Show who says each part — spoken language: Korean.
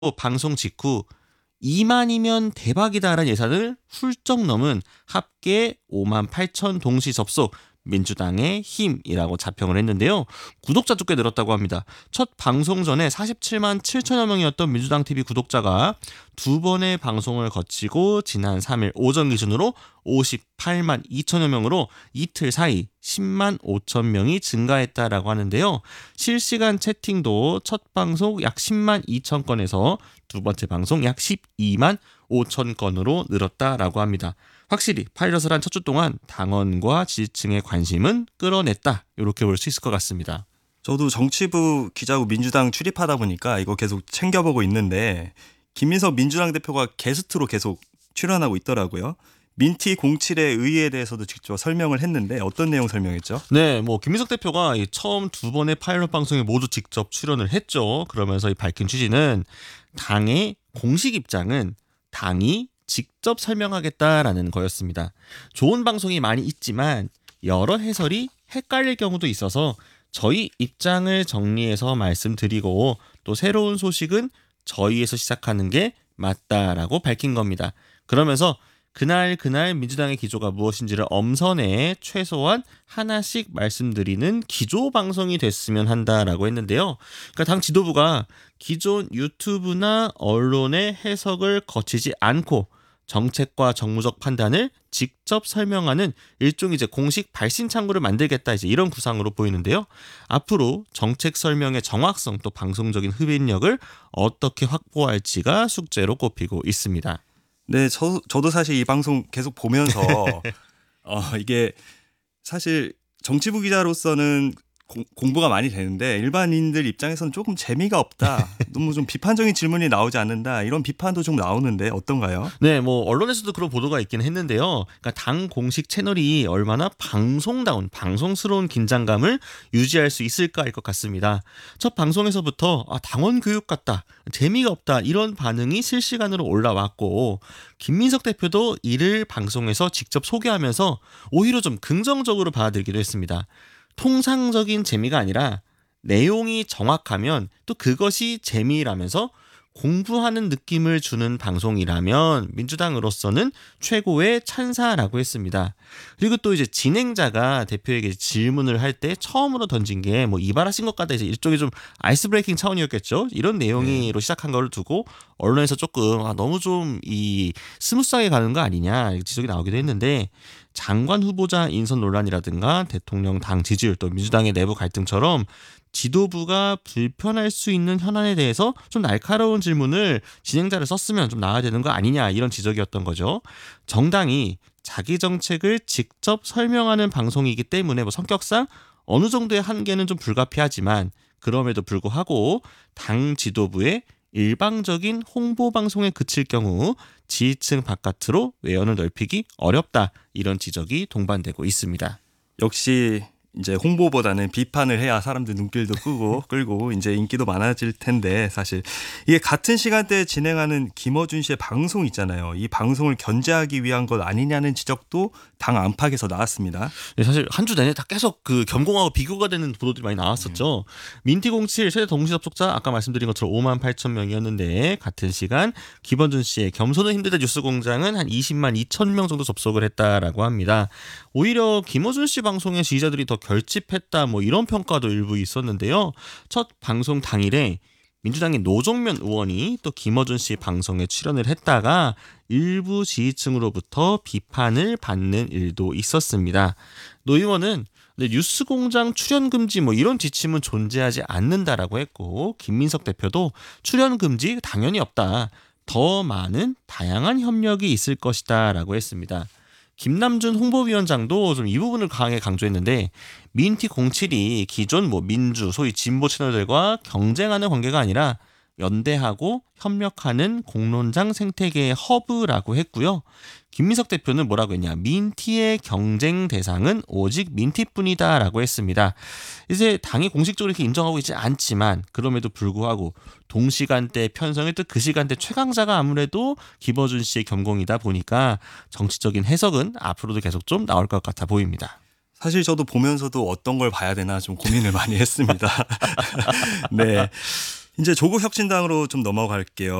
Speaker 1: 방송 직후 2만이면 대박이다라는 예산을 훌쩍 넘은 합계 5만 8천 동시 접속 민주당의 힘이라고 자평을 했는데요. 구독자도 꽤 늘었다고 합니다. 첫 방송 전에 47만 7천여 명이었던 민주당 TV 구독자가 두 번의 방송을 거치고 지난 3일 오전 기준으로 58만 2천여 명으로 이틀 사이 10만 5천 명이 증가했다라고 하는데요. 실시간 채팅도 첫 방송 약 10만 2천 건에서 두 번째 방송 약 12만 5천 건으로 늘었다라고 합니다. 확실히 파일럿을 한 첫 주 동안 당원과 지지층의 관심은 끌어냈다. 이렇게 볼 수 있을 것 같습니다.
Speaker 2: 저도 정치부 기자고 민주당 출입하다 보니까 이거 계속 챙겨보고 있는데 김민석 민주당 대표가 게스트로 계속 출연하고 있더라고요. 민티 07의 의의에 대해서도 직접 설명을 했는데 어떤 내용 설명했죠?
Speaker 1: 네, 김민석 대표가 처음 두 번의 파일럿 방송에 모두 직접 출연을 했죠. 그러면서 이 밝힌 취지는 당의 공식 입장은 당이 직접 설명하겠다라는 거였습니다. 좋은 방송이 많이 있지만 여러 해설이 헷갈릴 경우도 있어서 저희 입장을 정리해서 말씀드리고 또 새로운 소식은 저희에서 시작하는 게 맞다라고 밝힌 겁니다. 그러면서 그날 민주당의 기조가 무엇인지를 엄선해 최소한 하나씩 말씀드리는 기조 방송이 됐으면 한다라고 했는데요. 그러니까 당 지도부가 기존 유튜브나 언론의 해석을 거치지 않고 정책과 정무적 판단을 직접 설명하는 일종의 공식 발신 창구를 만들겠다 이런 구상으로 보이는데요. 앞으로 정책 설명의 정확성 또 방송적인 흡입력을 어떻게 확보할지가 숙제로 꼽히고 있습니다.
Speaker 2: 네, 저도 사실 이 방송 계속 보면서 이게 사실 정치부 기자로서는 공부가 많이 되는데 일반인들 입장에서는 조금 재미가 없다. 너무 좀 비판적인 질문이 나오지 않는다. 이런 비판도 좀 나오는데 어떤가요?
Speaker 1: 네, 언론에서도 그런 보도가 있긴 했는데요. 그러니까 당 공식 채널이 얼마나 방송스러운 긴장감을 유지할 수 있을까일 것 같습니다. 첫 방송에서부터 당원 교육 같다, 재미가 없다 이런 반응이 실시간으로 올라왔고 김민석 대표도 이를 방송에서 직접 소개하면서 오히려 좀 긍정적으로 받아들이기도 했습니다. 통상적인 재미가 아니라 내용이 정확하면 또 그것이 재미라면서 공부하는 느낌을 주는 방송이라면 민주당으로서는 최고의 찬사라고 했습니다. 그리고 또 진행자가 대표에게 질문을 할 때 처음으로 던진 게 이발하신 것 같다 일종의 좀 아이스 브레이킹 차원이었겠죠. 이런 내용으로 시작한 걸 두고 언론에서 조금 너무 좀 스무스하게 가는 거 아니냐 지적이 나오기도 했는데 장관 후보자 인선 논란이라든가 대통령 당 지지율 또 민주당의 내부 갈등처럼 지도부가 불편할 수 있는 현안에 대해서 좀 날카로운 질문을 진행자를 썼으면 좀 나아야 되는 거 아니냐 이런 지적이었던 거죠. 정당이 자기 정책을 직접 설명하는 방송이기 때문에 성격상 어느 정도의 한계는 좀 불가피하지만 그럼에도 불구하고 당 지도부의 일방적인 홍보 방송에 그칠 경우 지지층 바깥으로 외연을 넓히기 어렵다 이런 지적이 동반되고 있습니다.
Speaker 2: 역시 이제 홍보보다는 비판을 해야 사람들 눈길도 끌고 이제 인기도 많아질 텐데 사실 이게 같은 시간대에 진행하는 김어준 씨의 방송 있잖아요. 이 방송을 견제하기 위한 것 아니냐는 지적도 당 안팎에서 나왔습니다.
Speaker 1: 네, 사실 한 주 내내 다 계속 겸공하고 비교가 되는 보도들이 많이 나왔었죠. 민티07 최대 동시 접속자 아까 말씀드린 것처럼 5만 8천 명이었는데 같은 시간 김어준 씨의 겸손은 힘들다 뉴스공장은 한 20만 2천 명 정도 접속을 했다라고 합니다. 오히려 김어준 씨 방송의 지지자들이 더 결집했다 이런 평가도 일부 있었는데요. 첫 방송 당일에 민주당의 노정면 의원이 또 김어준 씨 방송에 출연을 했다가 일부 지지층으로부터 비판을 받는 일도 있었습니다. 노 의원은 뉴스공장 출연 금지 이런 지침은 존재하지 않는다라고 했고 김민석 대표도 출연 금지 당연히 없다. 더 많은 다양한 협력이 있을 것이다 라고 했습니다. 김남준 홍보위원장도 좀 이 부분을 강하게 강조했는데 민티07이 기존 민주 소위 진보 채널들과 경쟁하는 관계가 아니라 연대하고 협력하는 공론장 생태계의 허브라고 했고요. 김민석 대표는 뭐라고 했냐? 민티의 경쟁 대상은 오직 민티뿐이다라고 했습니다. 이제 당이 공식적으로 이렇게 인정하고 있지 않지만 그럼에도 불구하고 동시간대 편성의 그 시간대 최강자가 아무래도 김어준 씨의 겸공이다 보니까 정치적인 해석은 앞으로도 계속 좀 나올 것 같아 보입니다.
Speaker 2: 사실 저도 보면서도 어떤 걸 봐야 되나 좀 고민을 많이 했습니다. 네. 이제 조국 혁신당으로 좀 넘어갈게요.